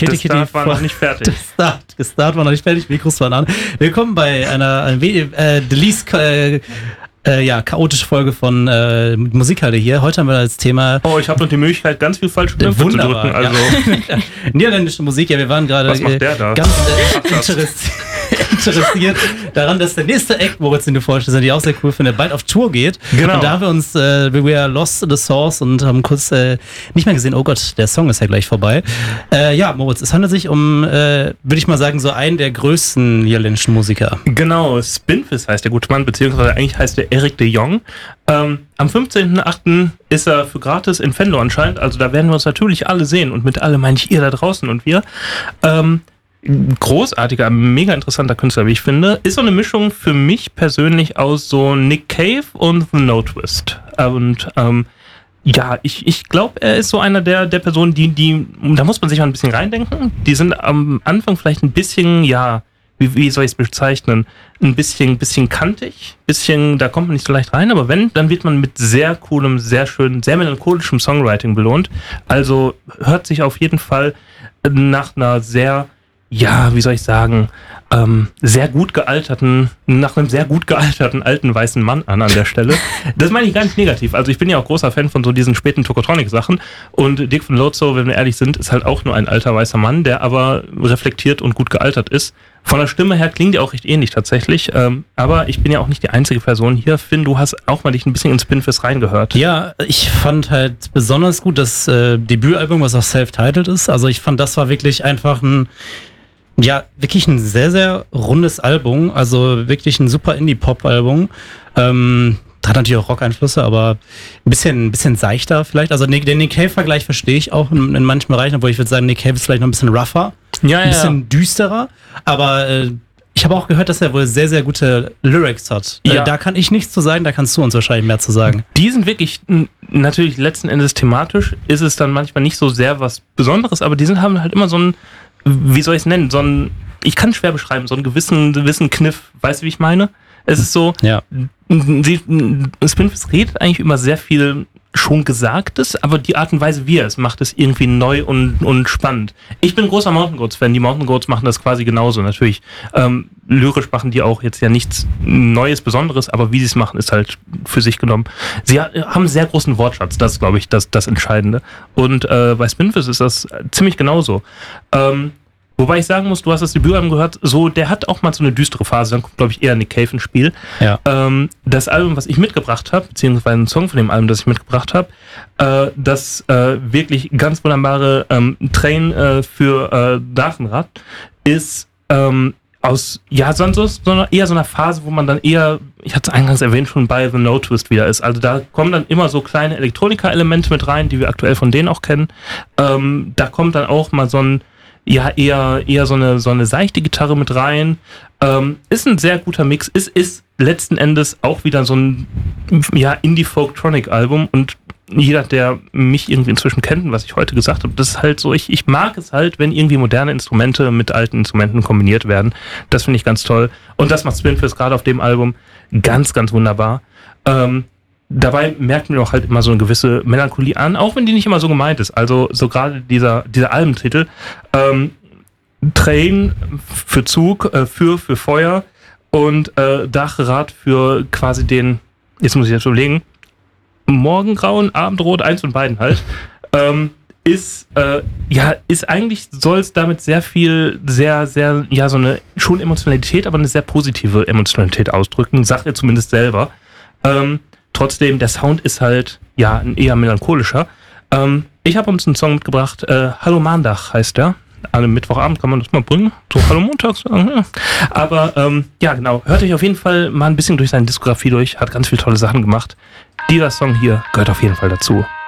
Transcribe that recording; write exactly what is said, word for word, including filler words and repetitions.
Kitty Kitty Start war noch nicht fertig. Der Start, der Start war noch nicht fertig, Mikros waren an. Willkommen bei einer, einer äh, the least äh, äh, ja, chaotische Folge von äh, Musikhalle hier. Heute haben wir als Thema... Oh, ich habe noch die Möglichkeit, ganz viel falsche Knöpfe zu drücken. Also. Ja. Niederländische Musik, ja, wir waren gerade Was macht der da? ganz äh, interessiert. interessiert daran, dass der nächste Act, Moritz, den du vorstellst, den ich auch sehr cool finde, bald auf Tour geht. Genau. Und da haben wir uns, äh, we were lost in the source und haben kurz äh, nicht mehr gesehen, oh Gott, der Song ist ja gleich vorbei. Äh, ja, Moritz, es handelt sich um, äh, würde ich mal sagen, so einen der größten niederländischen Musiker. Genau, Spinvis heißt der gute Mann, beziehungsweise eigentlich heißt der Erik de Jong. Ähm, am fünfzehnten achten ist er für gratis in Venlo anscheinend, also da werden wir uns natürlich alle sehen und mit alle meine ich ihr da draußen und wir. Ähm, großartiger, mega interessanter Künstler, wie ich finde. Ist so eine Mischung für mich persönlich aus so Nick Cave und The No Twist. Und ähm, ja, ich, ich glaube, er ist so einer der, der Personen, die, die, da muss man sich mal ein bisschen reindenken. Die sind am Anfang vielleicht ein bisschen, ja, wie, wie soll ich es bezeichnen? Ein bisschen, bisschen kantig, bisschen, da kommt man nicht so leicht rein, aber wenn, dann wird man mit sehr coolem, sehr schönen, sehr melancholischem Songwriting belohnt. Also hört sich auf jeden Fall nach einer sehr, ja, wie soll ich sagen, ähm, sehr gut gealterten, nach einem sehr gut gealterten alten weißen Mann an an der Stelle. Das meine ich gar nicht negativ. Also ich bin ja auch großer Fan von so diesen späten Tokotronic-Sachen und Dick von Lotso, wenn wir ehrlich sind, ist halt auch nur ein alter weißer Mann, der aber reflektiert und gut gealtert ist. Von der Stimme her klingt er auch recht ähnlich tatsächlich, ähm, aber ich bin ja auch nicht die einzige Person hier. Finn, du hast auch mal dich ein bisschen ins Spinvis reingehört. Ja, ich fand halt besonders gut das äh, Debütalbum, was auch self-titled ist. Also ich fand, das war wirklich einfach ein Ja, wirklich ein sehr, sehr rundes Album, also wirklich ein super Indie-Pop-Album. Ähm, hat natürlich auch Rock-Einflüsse, aber ein bisschen, ein bisschen seichter vielleicht. Also den Nick Cave-Vergleich verstehe ich auch in, in manchen Bereichen, obwohl ich würde sagen, Nick Cave ist vielleicht noch ein bisschen rougher, ja, ein bisschen ja. düsterer, aber äh, ich habe auch gehört, dass er wohl sehr, sehr gute Lyrics hat. Ja. Äh, da kann ich nichts zu sagen, da kannst du uns wahrscheinlich mehr zu sagen. Die sind wirklich, n- natürlich letzten Endes thematisch, ist es dann manchmal nicht so sehr was Besonderes, aber die sind, haben halt immer so ein, wie soll ich es nennen, so ein, ich kann es schwer beschreiben, so einen gewissen, gewissen Kniff, weißt du, wie ich meine? Es ist so, ja. sie, Spinvis redet eigentlich über sehr viel schon Gesagtes, aber die Art und Weise, wie er es macht, ist irgendwie neu und, und spannend. Ich bin großer Mountain Goats-Fan, die Mountain Goats machen das quasi genauso, natürlich. Ähm, lyrisch machen die auch jetzt ja nichts Neues, Besonderes, aber wie sie es machen, ist halt für sich genommen. Sie ha- haben einen sehr großen Wortschatz, das ist, glaube ich, das, das Entscheidende. Und äh, bei Spinvis ist das ziemlich genauso. Ähm, Wobei ich sagen muss, du hast das Debütalbum gehört, so, der hat auch mal so eine düstere Phase, dann kommt, glaube ich, eher Nick Cave ins Spiel. Ja. Ähm, das Album, was ich mitgebracht habe, beziehungsweise ein Song von dem Album, das ich mitgebracht habe, äh, das äh, wirklich ganz wunderbare ähm, Train äh, für äh, Dachenrad ist ähm, aus, ja, sonst so, so eher so einer Phase, wo man dann eher, ich hatte es eingangs erwähnt, schon bei The No Twist wieder ist. Also da kommen dann immer so kleine Elektronika-Elemente mit rein, die wir aktuell von denen auch kennen. Ähm, da kommt dann auch mal so ein ja, eher, eher so eine, so eine seichte Gitarre mit rein. Ähm, ist ein sehr guter Mix. Ist, ist letzten Endes auch wieder so ein, ja, Indie-Folk-Tronic-Album und jeder, der mich irgendwie inzwischen kennt und was ich heute gesagt habe, das ist halt so, ich, ich mag es halt, wenn irgendwie moderne Instrumente mit alten Instrumenten kombiniert werden. Das finde ich ganz toll. Und das macht Spinvis gerade auf dem Album ganz, ganz wunderbar. Ähm, Dabei merkt man auch halt immer so eine gewisse Melancholie an, auch wenn die nicht immer so gemeint ist. Also so gerade dieser, dieser Albentitel, ähm, Train für Zug, äh, für, für Feuer und äh, Dachrad für quasi den, jetzt muss ich jetzt überlegen, Morgengrauen, Abendrot, eins von beiden halt, ähm, ist, äh, ja, ist eigentlich, soll es damit sehr viel, sehr, sehr, ja, so eine schon Emotionalität, aber eine sehr positive Emotionalität ausdrücken, sagt er zumindest selber. Ähm, Trotzdem, der Sound ist halt, ja, ein eher melancholischer. Ähm, ich habe uns einen Song mitgebracht, äh, Hallo Maandag heißt der. An einem Mittwochabend kann man das mal bringen. So Hallo Montag sagen. Ja. Aber, ähm, ja, genau. Hört euch auf jeden Fall mal ein bisschen durch seine Diskografie durch. Hat ganz viele tolle Sachen gemacht. Dieser Song hier gehört auf jeden Fall dazu.